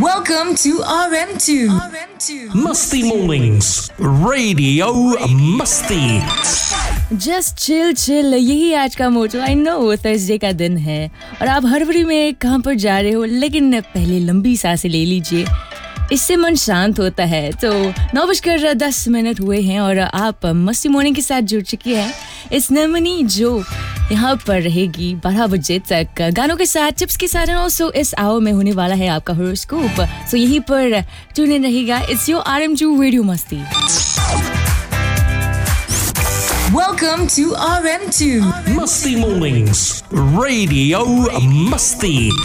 Welcome to RM2. Musty Mornings, Radio Musty. Just chill यही आज का मोटो। आई नो थर्सडे का दिन है और आप हड़बड़ी में कहाँ पर जा रहे हो, लेकिन पहले लंबी सांसें ले लीजिए, इससे मन शांत होता है। तो 9:10 हुए हैं और आप मस्ती मॉर्निंग के साथ जुड़ चुकी हैं। इट्स नमनी जो यहाँ पर रहेगी 12 बजे तक गानों के साथ, टिप्स के साथ। ऑल्सो इस आवर में होने वाला है आपका हॉरोस्कोप, सो यहीं पर ट्यून इन रहेगा। इट्स योर RM2 रेडियो मस्ती। Welcome to RM2. Musty Mornings, Radio Musty.